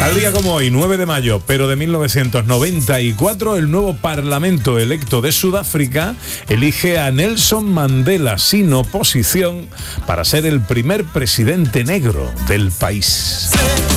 Tal día como hoy, 9 de mayo, pero de 1994, el nuevo Parlamento electo de Sudáfrica elige a Nelson Mandela sin oposición para ser el primer presidente negro del país.